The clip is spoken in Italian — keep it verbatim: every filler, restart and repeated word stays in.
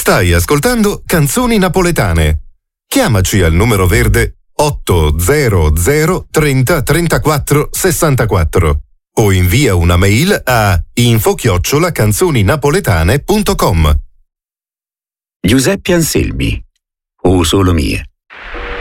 Stai ascoltando Canzoni Napoletane. Chiamaci al numero verde otto zero zero trenta trentaquattro sessantaquattro o invia una mail a info chiocciola canzoninapoletane punto com. Giuseppe Anselmi, O solo mie.